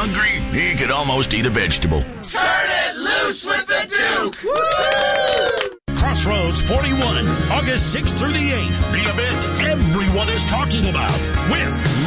hungry he could almost eat a vegetable. Turn it loose with the Duke! Woo! Crossroads 41, August 6th through the 8th. The event everyone is talking about with